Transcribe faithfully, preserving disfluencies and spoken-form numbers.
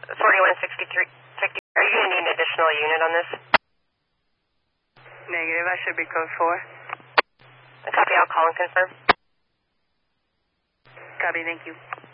forty-one sixty-three. Are you going to need an additional unit on this? Negative. I should be code four. A copy. I'll call and confirm. Copy. Thank you.